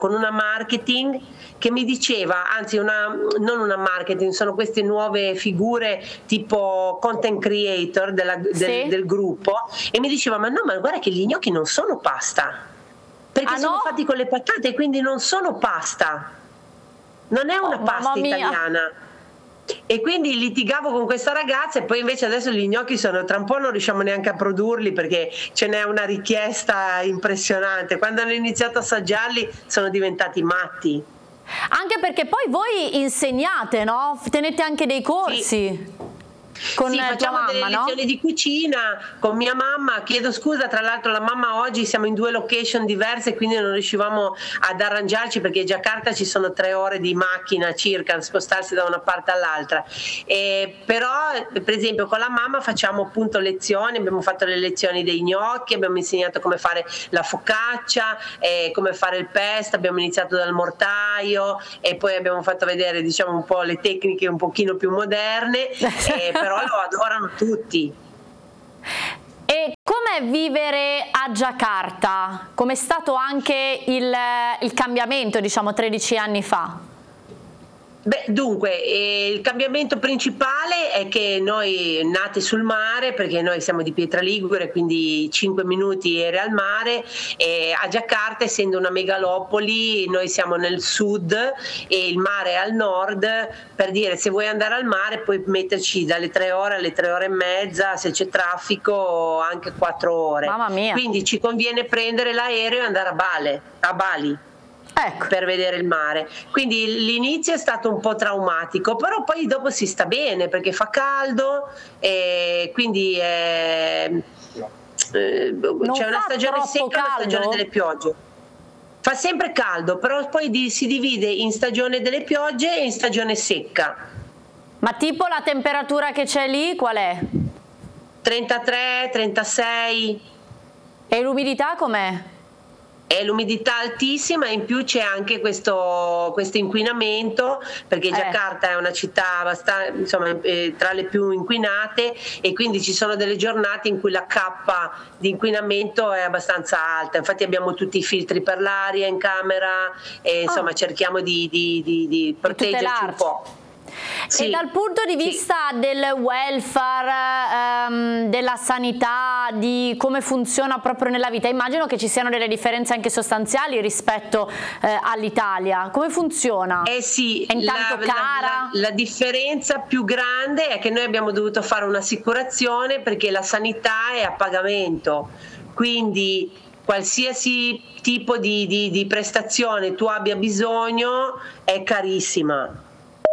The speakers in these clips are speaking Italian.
con una marketing che mi diceva, anzi non una marketing, sono queste nuove figure tipo content creator del gruppo, e mi diceva ma guarda che gli gnocchi non sono pasta, perché sono fatti con le patate, quindi non sono pasta, non è una pasta italiana. E quindi litigavo con questa ragazza, e poi invece adesso gli gnocchi tra un po' non riusciamo neanche a produrli perché ce n'è una richiesta impressionante. Quando hanno iniziato a assaggiarli sono diventati matti. Anche perché poi voi insegnate, no? Tenete anche dei corsi. Sì. Con facciamo mamma, delle lezioni di cucina con mia mamma. Chiedo scusa, tra l'altro la mamma oggi siamo in 2 location diverse, quindi non riuscivamo ad arrangiarci perché a Giacarta ci sono 3 ore di macchina circa a spostarsi da una parte all'altra, però per esempio con la mamma facciamo appunto lezioni, abbiamo fatto le lezioni dei gnocchi, abbiamo insegnato come fare la focaccia, come fare il pesto, abbiamo iniziato dal mortaio e poi abbiamo fatto vedere diciamo un po' le tecniche un pochino più moderne, però lo adorano tutti. E com'è vivere a Giacarta? Com'è stato anche il cambiamento, diciamo, 13 anni fa? Beh, dunque, il cambiamento principale è che noi nati sul mare, perché noi siamo di Pietraligure, quindi 5 minuti eri al mare, e a Giacarta, essendo una megalopoli, noi siamo nel sud e il mare è al nord, per dire se vuoi andare al mare puoi metterci dalle 3 ore alle 3 ore e mezza, se c'è traffico anche 4 ore. Mamma mia. Quindi ci conviene prendere l'aereo e andare a Bali. Ecco. Per vedere il mare, quindi l'inizio è stato un po' traumatico, però poi dopo si sta bene perché fa caldo e quindi c'è una stagione secca e una stagione delle piogge. Fa sempre caldo, però poi si divide in stagione delle piogge e in stagione secca. Ma tipo la temperatura che c'è lì qual è? 33, 36. E l'umidità com'è? È l'umidità altissima e in più c'è anche questo inquinamento, perché Giacarta è una città abbastanza, insomma, tra le più inquinate, e quindi ci sono delle giornate in cui la cappa di inquinamento è abbastanza alta. Infatti abbiamo tutti i filtri per l'aria in camera e insomma cerchiamo di proteggerci un po'. Sì. E dal punto di vista del welfare, della sanità, di come funziona proprio nella vita, immagino che ci siano delle differenze anche sostanziali rispetto all'Italia. Come funziona? Sì, è intanto cara? La differenza più grande è che noi abbiamo dovuto fare un'assicurazione perché la sanità è a pagamento, quindi qualsiasi tipo di prestazione tu abbia bisogno è carissima.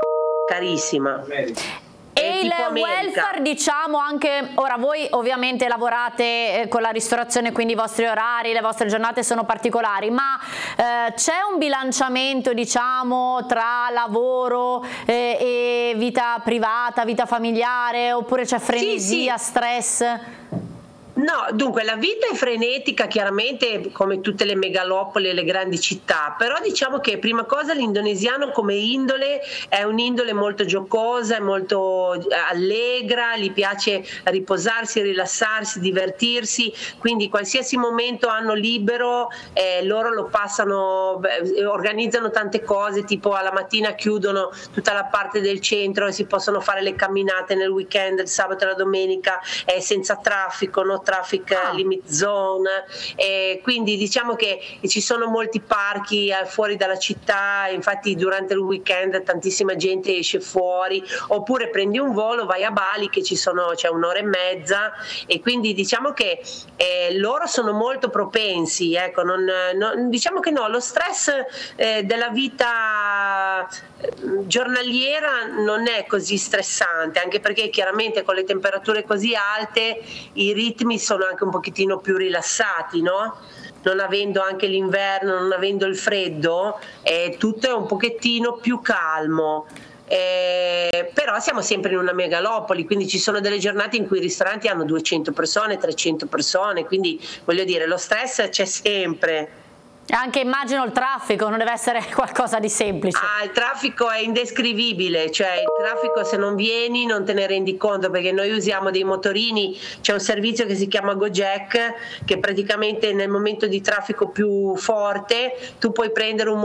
E il welfare, diciamo, anche ora voi ovviamente lavorate con la ristorazione, quindi i vostri orari, le vostre giornate sono particolari, ma c'è un bilanciamento, diciamo, tra lavoro e vita privata, vita familiare, oppure c'è frenesia, stress? No, dunque la vita è frenetica chiaramente come tutte le megalopoli e le grandi città, però diciamo che prima cosa l'indonesiano come indole è un'indole molto giocosa, è molto allegra, gli piace riposarsi, rilassarsi, divertirsi, quindi qualsiasi momento hanno libero loro lo passano, organizzano tante cose, tipo alla mattina chiudono tutta la parte del centro e si possono fare le camminate nel weekend, il sabato e la domenica senza traffico, no traffic limit zone, quindi diciamo che ci sono molti parchi fuori dalla città, infatti durante il weekend tantissima gente esce fuori, oppure prendi un volo, vai a Bali che c'è un'ora e mezza, e quindi diciamo che loro sono molto propensi, ecco, diciamo che no, lo stress della vita giornaliera non è così stressante, anche perché chiaramente con le temperature così alte i ritmi sono anche un pochettino più rilassati, no? Non avendo anche l'inverno, non avendo il freddo, tutto è un pochettino più calmo. Però siamo sempre in una megalopoli, quindi ci sono delle giornate in cui i ristoranti hanno 200 persone, 300 persone, quindi voglio dire, lo stress c'è sempre. Anche immagino il traffico non deve essere qualcosa di semplice. Il traffico è indescrivibile, cioè il traffico se non vieni non te ne rendi conto, perché noi usiamo dei motorini, c'è un servizio che si chiama Gojek che praticamente nel momento di traffico più forte tu puoi prendere un